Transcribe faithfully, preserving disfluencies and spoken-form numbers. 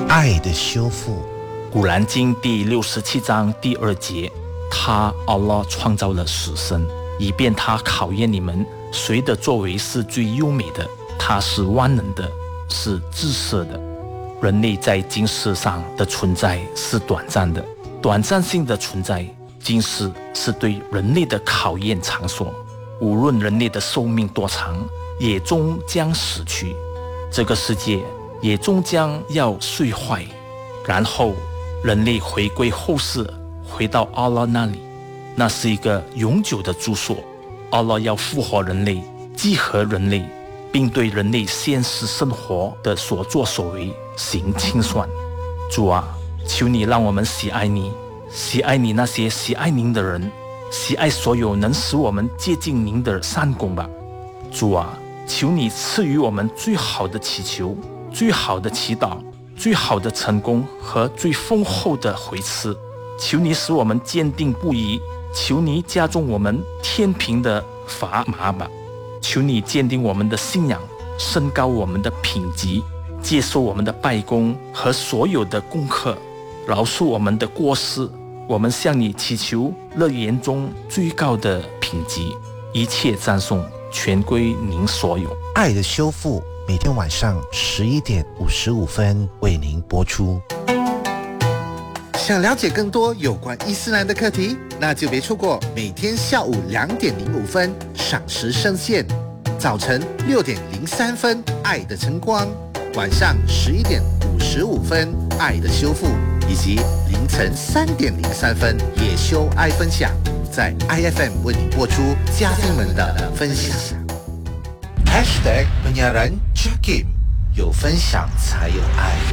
爱的修复。 古兰经第六十七章第二节，他阿拉创造了死生，以便他考验你们谁的作为是最优美的。他是万能的，是至赦的。人类在今世上的存在是短暂的，短暂性的存在，今世是对人类的考验场所。无论人类的寿命多长，也终将死去，这个世界也终将要碎坏，然后人类回归后世，回到阿拉那里，那是一个永久的住所。阿拉要复活人类，集合人类，并对人类现实生活的所作所为行清算。主啊，求你让我们喜爱你，喜爱你那些喜爱您的人，喜爱所有能使我们接近您的善功吧。主啊，求你赐予我们最好的祈求，最好的祈祷，最好的成功和最丰厚的回赐。求你使我们坚定不移，求你加重我们天平的砝码吧。求你坚定我们的信仰，升高我们的品级，接受我们的拜功和所有的功课，饶恕我们的过失。我们向你祈求乐园中最高的品级，一切赞颂全归您所有。 爱的修复每天晚上十一点五十五分为您播出。 想了解更多有关伊斯兰的课题，那就别错过每天下午两点零五分赏识圣线，早晨六点零三分爱的晨光，晚上十一点五十五分爱的修复，以及凌晨三点零三分野修爱分享，在 I F M 为你播出嘉宾们的分享。Hashtag penyiaran Jakim， 有分享才有爱。